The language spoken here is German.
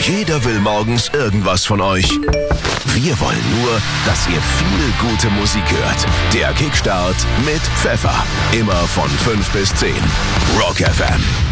Jeder will morgens irgendwas von euch. Wir wollen nur, dass ihr viel gute Musik hört. Der Kickstart mit Pfeffer. Immer von 5 bis 10. Rock FM.